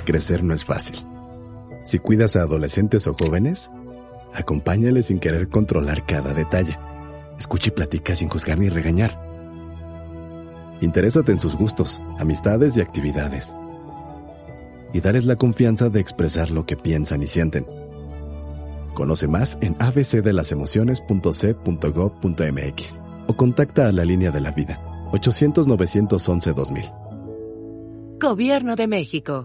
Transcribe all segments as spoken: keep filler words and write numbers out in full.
Crecer no es fácil. Si cuidas a adolescentes o jóvenes, acompáñales sin querer controlar cada detalle. Escucha y platica sin juzgar ni regañar. Interésate en sus gustos, amistades y actividades. Y dales la confianza de expresar lo que piensan y sienten. Conoce más en a b c de las emociones punto c punto gov punto m x o contacta a la línea de la vida ochocientos, novecientos once, dos mil. Gobierno de México.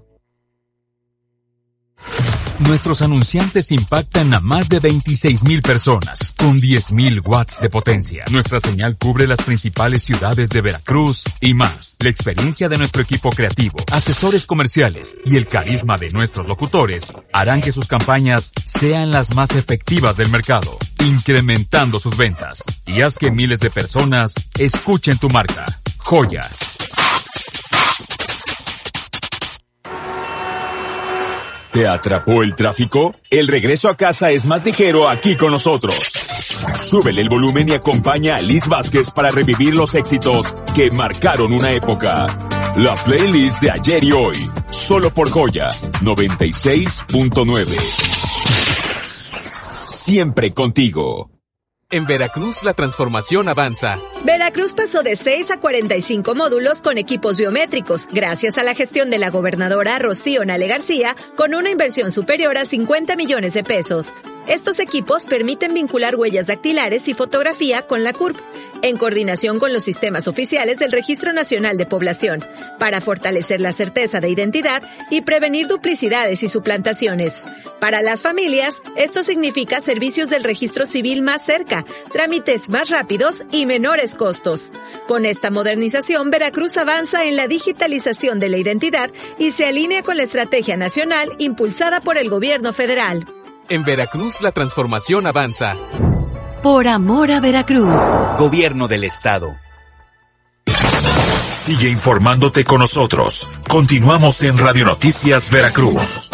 Nuestros anunciantes impactan a más de veintiséis mil personas, con diez mil watts de potencia. Nuestra señal cubre las principales ciudades de Veracruz y más. La experiencia de nuestro equipo creativo, asesores comerciales y el carisma de nuestros locutores harán que sus campañas sean las más efectivas del mercado, incrementando sus ventas. Y haz que miles de personas escuchen tu marca. Joya. ¿Te atrapó el tráfico? El regreso a casa es más ligero aquí con nosotros. Súbele el volumen y acompaña a Liz Vázquez para revivir los éxitos que marcaron una época. La playlist de ayer y hoy, solo por Joya noventa y seis punto nueve. Siempre contigo. En Veracruz la transformación avanza. Veracruz pasó de seis a cuarenta y cinco módulos con equipos biométricos, gracias a la gestión de la gobernadora Rocío Nale García, con una inversión superior a cincuenta millones de pesos. Estos equipos permiten vincular huellas dactilares y fotografía con la C U R P, en coordinación con los sistemas oficiales del Registro Nacional de Población, para fortalecer la certeza de identidad y prevenir duplicidades y suplantaciones. Para las familias, esto significa servicios del registro civil más cerca, trámites más rápidos y menores costos. Con esta modernización, Veracruz avanza en la digitalización de la identidad y se alinea con la estrategia nacional impulsada por el gobierno federal. En Veracruz la transformación avanza. Por amor a Veracruz. Gobierno del Estado. Sigue informándote con nosotros. Continuamos en Radio Noticias Veracruz.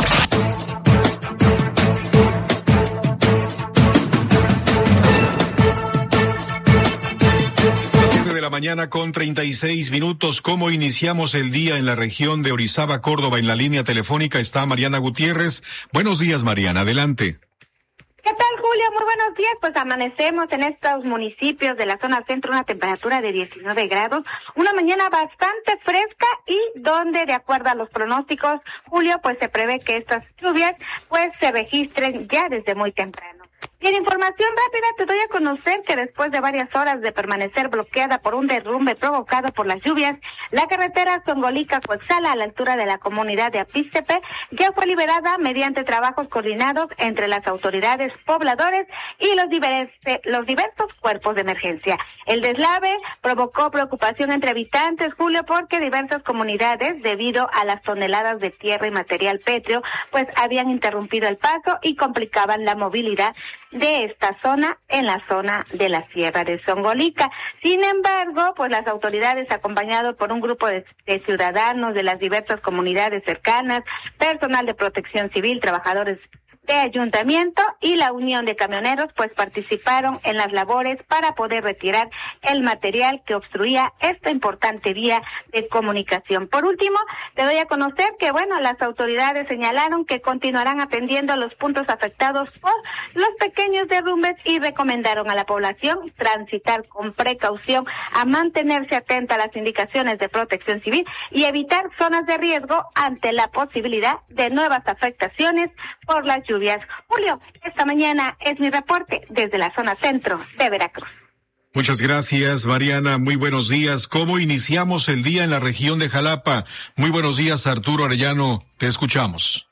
Mañana con treinta y seis minutos. ¿Cómo iniciamos el día en la región de Orizaba, Córdoba? En la línea telefónica está Mariana Gutiérrez. Buenos días, Mariana, adelante. ¿Qué tal, Julio? Muy buenos días. Pues amanecemos en estos municipios de la zona centro, una temperatura de diecinueve grados, una mañana bastante fresca y donde, de acuerdo a los pronósticos, Julio, pues se prevé que estas lluvias pues se registren ya desde muy temprano. Y en información rápida te doy a conocer que después de varias horas de permanecer bloqueada por un derrumbe provocado por las lluvias, la carretera Zongolica-Coexala a la altura de la comunidad de Apístepe ya fue liberada mediante trabajos coordinados entre las autoridades, pobladores y los, diverse, los diversos cuerpos de emergencia. El deslave provocó preocupación entre habitantes, Julio, porque diversas comunidades, debido a las toneladas de tierra y material pétreo, pues habían interrumpido el paso y complicaban la movilidad de esta zona en la zona de la Sierra de Zongolica. Sin embargo, pues las autoridades, acompañados por un grupo de, de ciudadanos de las diversas comunidades cercanas, personal de protección civil, trabajadores de ayuntamiento y la Unión de Camioneros, pues participaron en las labores para poder retirar el material que obstruía esta importante vía de comunicación. Por último, te doy a conocer que, bueno, las autoridades señalaron que continuarán atendiendo los puntos afectados por los pequeños derrumbes y recomendaron a la población transitar con precaución, a mantenerse atenta a las indicaciones de protección civil y evitar zonas de riesgo ante la posibilidad de nuevas afectaciones por las lluvias. Julio, esta mañana es mi reporte desde la zona centro de Veracruz. Muchas gracias, Mariana. Muy buenos días. ¿Cómo iniciamos el día en la región de Jalapa? Muy buenos días, Arturo Arellano. Te escuchamos.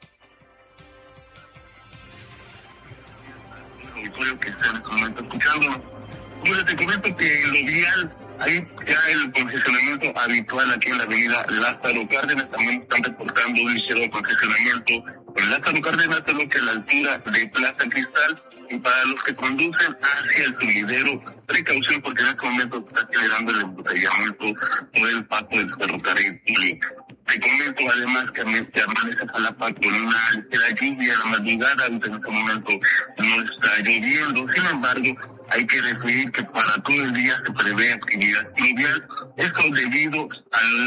Auditorio que está en este momento escuchándonos. Bueno, te comento que en lo vial hay ya el congestionamiento habitual aquí en la avenida Lázaro Cárdenas. También están reportando un ligero congestionamiento en Lázaro Cárdenas, es lo que es la altura de Plaza Cristal. Y para los que conducen hacia el sumidero, precaución porque en este momento está generando el embotellamiento por el paso del ferrocarril. Te comento además que amanece Jalapa con una ligera lluvia en la madrugada, en este momento no está lloviendo. Sin embargo, hay que referir que para todo el día se prevé actividad fluvial, esto debido al